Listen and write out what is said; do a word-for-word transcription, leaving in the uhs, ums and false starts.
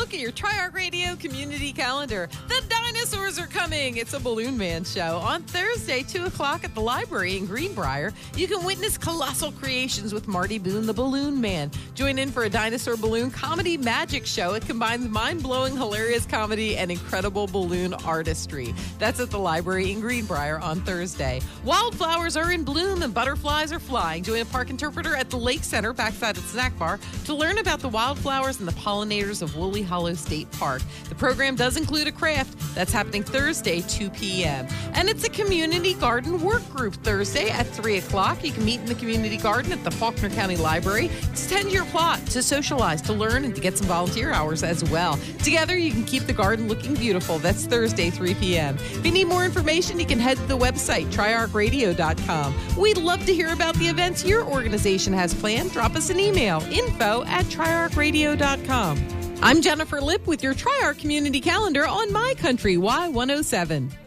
look at your Tri-Arc Radio community calendar. The dinosaurs are coming. It's a Balloon Man show. On Thursday, two o'clock at the library in Greenbrier, you can witness colossal creations with Marty Boone, the Balloon Man. Join in for a dinosaur balloon comedy magic show. It combines mind-blowing, hilarious comedy and incredible balloon artistry. That's at the library in Greenbrier on Thursday. Wildflowers are in bloom and butterflies are flying. Join a park interpreter at the Lake Center, backside of the snack bar, to learn about the wildflowers and the pollinators of Woolly Hollow State Park. The program does include a craft. That's happening Thursday, two p.m. And it's a community garden work group Thursday at three o'clock. You can meet in the community garden at the Faulkner County Library to tend your plot, to socialize, to learn, and to get some volunteer hours as well. Together, you can keep the garden looking beautiful. That's Thursday, three p.m. If you need more information, you can head to the website, tri arc radio dot com. We'd love to hear about the events your organization has planned. Drop us an email, info at tri arc radio dot com. I'm Jennifer Lipp with your Tri-Arc Community Calendar on My Country Y one oh seven.